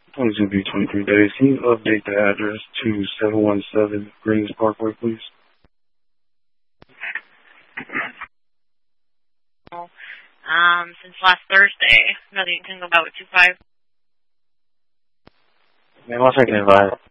It's going to be 23 days. Can you update the address to 717 Greens Parkway, please? Since last Thursday, nothing can go about with 25. Man, what's I can invite?